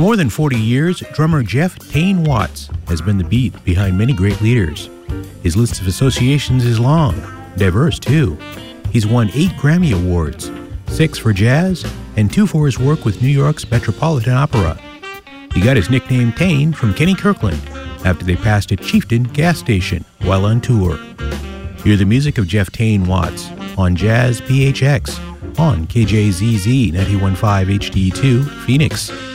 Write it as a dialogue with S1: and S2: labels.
S1: more than 40 years, drummer Jeff Tain Watts has been the beat behind many great leaders. His list of associations is long, diverse too. He's won 8 Grammy Awards, 6 for jazz, and 2 for his work with New York's Metropolitan Opera. He got his nickname Tain from Kenny Kirkland after they passed a Chieftain gas station while on tour. Hear the music of Jeff Tain Watts on Jazz PHX on KJZZ 91.5 HD2, Phoenix.